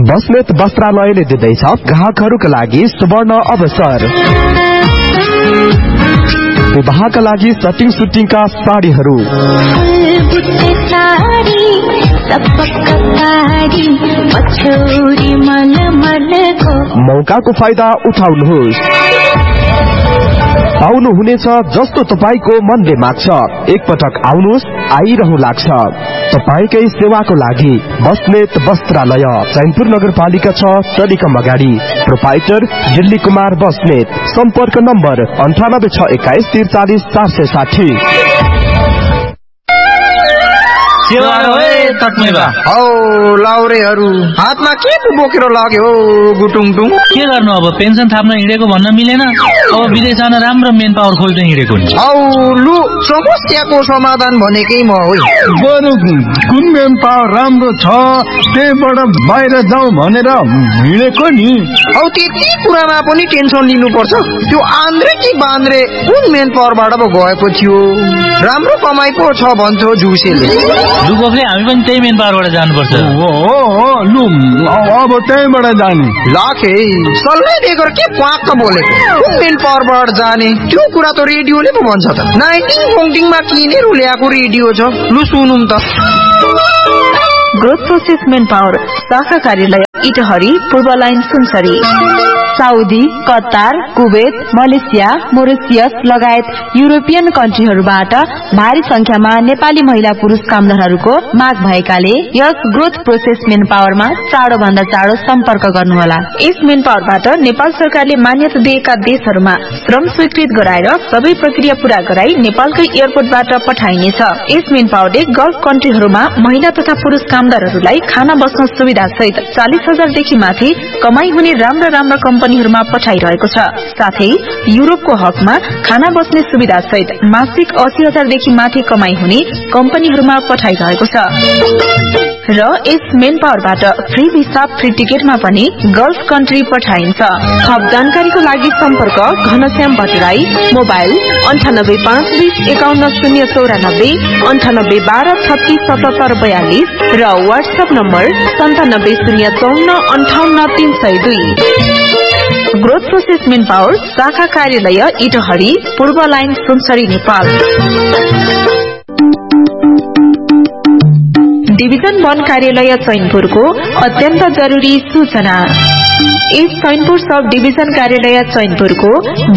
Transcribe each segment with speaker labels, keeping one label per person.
Speaker 1: बस्नेत वस्त्रालयले दिँदैछ ग्राहकहरूका लागि सुवर्ण अवसर। विवाहका लागि सटिङ सुटिङका साडीहरू, मौकाको फाइदा उठाउनुहोस्। पाउनु हुनेछ जस्तो तपाईको मनले माग्छ। एकपटक आउनुहोस्, आइरहनु लाग्छ। तपाईकै सेवाको लागि बस्नेत वस्त्रालय, चैनपुर नगरपालिका 6 टेलिकम अगाडि। प्रोपाइटर दिल्ली कुमार बस्नेत। सम्पर्क नम्बर 9861 43 460।
Speaker 2: लाउरेहरू हातमा के बोकेर लाग्यो गुटुङटुङ?
Speaker 3: के गर्नु अब, पेन्सन थाप्न हिँडेको भन्न मिलेन। अब विदेश जान राम्रो मेन पावर खोज्न हिँडेको नि।
Speaker 2: लु समस्याको समाधान भनेकै म हो।
Speaker 4: बरु कुन मेन पावर राम्रो छ त्यहीबाट बाहिर जाउँ भनेर हिँडेको नि।
Speaker 2: त्यति कुरामा पनि टेन्सन लिनुपर्छ? त्यो आन्द्रे कि बान्द्रे कुन मेन पावरबाट पो गएको थियो? राम्रो कमाइ पो छ भन्छौ जुसेले।
Speaker 3: लुकोले हामी पनि त्यही मेन पावरबाट जानुपर्छ।
Speaker 4: लु अब त्यहीबाट जाने।
Speaker 2: लाखे सल्लाह दिएर के पाक्क बोलेको? कुन मेन पावरबाट जाने त्यो कुरा त रेडियोले पो भन्छ त। 19 किनेर ल्याएको रेडियो छ। लु सुनौँ त।
Speaker 5: ग्रोथ प्रोसेस मेन पावर शाखा कार्यालय इटहरी, पूर्व line Sunsari. Saudi, Qatar, Kuwait, Malaysia, Mauritius लगायत युरोपियन कन्ट्रीहरूबाट भारी संख्यामा नेपाली महिला पुरुष कामदारहरूको माग भएकाले यस ग्रोथ प्रोसेस मेन पावरमा चाँडो भन्दा चाँडो सम्पर्क गर्नुहोला। यस मेन पावरबाट नेपाल सरकारले मान्यता दिएका देशहरूमा श्रम स्वीकृत गराएर सबै प्रक्रिया पूरा गराई नेपालकै एयरपोर्टबाट पठाइनेछ। यस मेन पावरले गल्फ कन्ट्रीहरूमा महिला तथा पुरुष कामदारहरूलाई खाना बस्न सुविधा सहित 40,000 देखि माथि कमाई हुने राम्रा कम्पनीहरूमा पठाइरहेको छ। साथै युरोपको हकमा खाना बस्ने सुविधा सहित मासिक 80,000 देखि माथि कमाई हुने कम्पनीहरूमा पठाइरहेको छ। र यस मेन पावरबाट फ्री भिसा, फ्री टिकटमा पनि गल्फ कन्ट्री पठाइन्छ। थप जानकारीको लागि सम्पर्क घनश्याम भट्टराई, मोबाइल 9852510094, 9812367742 र WhatsApp number 9705458302। Growth process main power शाखा कार्यालय इटहरी, पूर्व लाइन सुनसरी, नेपाल। डिभिजन 1 कार्यालय चैनपुरको अत्यन्त जरुरी सूचना। इस चैनपुर सब डिभिजन कार्यालय चैनपुरको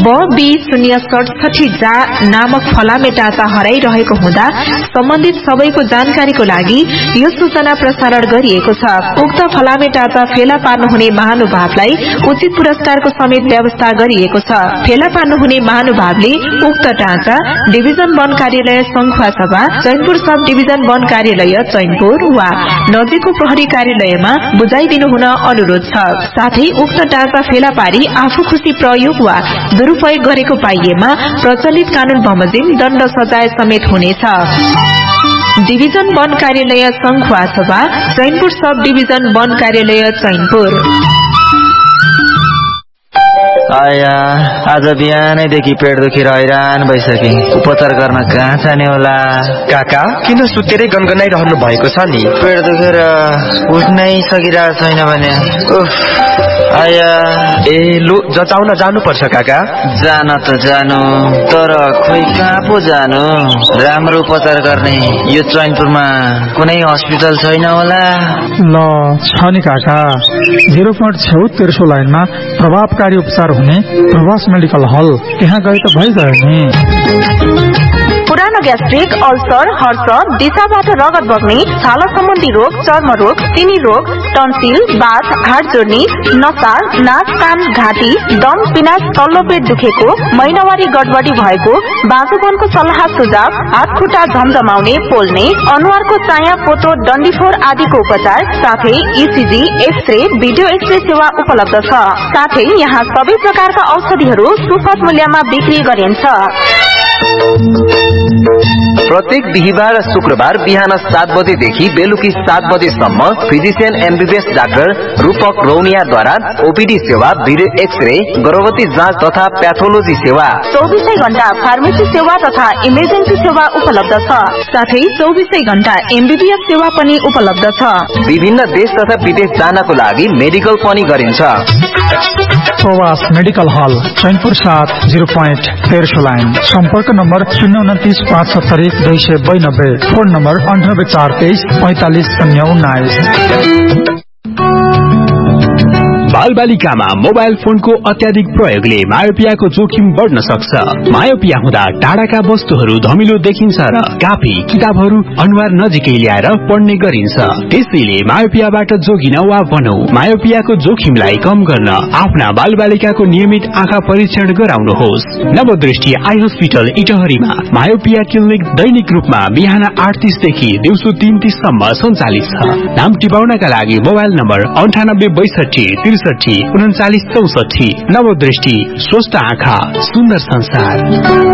Speaker 5: B067 जा नामक फलामे टाँचा हराइरहेको हुँदा सम्बन्धित सबैको जानकारीको लागि यो सूचना प्रसारण गरिएको छ। उक्त फलामे टाँचा फेला पार्नुहुने महानुभावलाई उचित पुरस्कारको समेत व्यवस्था गरिएको छ। फेला पार्नुहुने महानुभावले उक्त टाँचा डिभिजन 1 कार्यालय संखुवा सभा, चैनपुर सब डिभिजन 1 कार्यालय चैनपुर वा नजिकको प्रहरी कार्यालयमा बुझाइदिनु हुन अनुरोध छ। साथै उक्त टाँचा फेला पारी आफू खुशी प्रयोग वा दुरुपयोग गरेको पाइएमा प्रचलित कानून बमोजिम दण्ड सजाय समेत हुनेछ। डिभिजन 1 कार्यालय संखुवा सभा, चैनपुर सब डिभिजन 1 कार्यालय चैनपुर।
Speaker 6: आज बिहानैदेखि पेट दुखेर हैरान भइसके। उपचार गर्न कहाँ जाने होला?
Speaker 1: काका किन सुतेरै गनगनाइरहनु भएको छ नि?
Speaker 6: पेट दुखेर उठ्नै सकिरहेको छैन भने।
Speaker 1: लु जचाउन जानुपर्छ काका।
Speaker 6: जान त जानु, तर खोइ कहाँ पो जानु? राम्रो उपचार गर्ने यो चैनपुरमा कुनै हस्पिटल छैन होला?
Speaker 7: ल छ नि काका, 0 पोइन्ट छेउ तेर्सो लाइनमा प्रभावकारी उपचार हुने प्रवास मेडिकल हल, त्यहाँ गए त भइगयो नि।
Speaker 5: पुरानो ग्यास्ट्रिक, अल्सर, हर्ष, दिशाबाट रगत बग्ने, छाला सम्बन्धी रोग, चर्म रोग, चिनी रोग, टन्सिल, बाथ, हाड जोड्ने, नसा, नाक, कान, घाँटी, दम, पिनास, तल्लो पेट दुखेको, महिनावारी गडबडी भएको, बाँझोपनको सल्लाह सुझाव, हात खुट्टा झमझमाउने, पोल्ने, अनुहारको चाया, पोतो, डन्डीफोर आदिको उपचार, साथै इसिजी, एक्सरे, भिडियो एक्सरे सेवा उपलब्ध छ। साथै यहाँ सबै प्रकारका औषधिहरू सुपथ मूल्यमा बिक्री गरिन्छ।
Speaker 8: प्रत्येक बिहिबार र शुक्रबार बिहान 7 बजेदेखि बेलुकी 7 बजेसम्म फिजिशियन एमबीबीएस डाक्टर रूपक रौनियाद्वारा ओपीडी सेवा, भिडियो एक्सरे, गर्भवती जाँच तथा प्याथोलोजी सेवा,
Speaker 5: 24 घण्टा फार्मेसी सेवा तथा इमर्जेन्सी सेवा उपलब्ध छ। साथै 24 घण्टा एमबीबीएस सेवा पनि उपलब्ध छ।
Speaker 8: विभिन्न देश तथा विदेश जानको लागि मेडिकल पनि गरिन्छ।
Speaker 7: प्रवास मेडिकल हल चैनपुर 7 0 पोइन्ट 13 लाइन। सम्पर्क नम्बर 029 570 292, फोन नम्बर 98 423 45 019।
Speaker 9: बालबालिकामा मोबाइल फोनको अत्याधिक प्रयोगले मायोपियाको जोखिम बढ्न सक्छ। मायोपिया हुँदा टाढाका वस्तुहरू धमिलो देखिन्छ र कापी किताबहरू अनुहार नजिकै ल्याएर पढ्ने गरिन्छ। त्यसैले मायोपियाबाट जोगिन वा बनौ। मायोपियाको जोखिमलाई कम गर्न आफ्ना बालबालिकाको नियमित आँखा परीक्षण गराउनुहोस्। नवदृष्टि आई हस्पिटल इटहरीमा मायोपिया क्लिनिक दैनिक रूपमा बिहान 8:30 देखि दिउँसो 3:30 सम्म सञ्चालित छ। नाम टिपाउनका लागि मोबाइल नम्बर 98 62 63 39 64। नवदृष्टि, स्वस्थ आँखा, सुन्दर संसार।